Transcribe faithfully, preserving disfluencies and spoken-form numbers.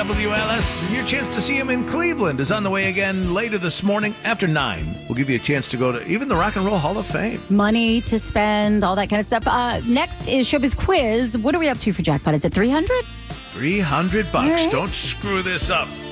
W L S. And your chance to see him in Cleveland is on the way again later this morning after nine. We'll give you a chance to go to even the Rock and Roll Hall of Fame. Money to spend, all that kind of stuff. Uh, next is Showbiz Quiz. What are we up to for jackpot? Is it three hundred? three hundred bucks. All right. Don't screw this up.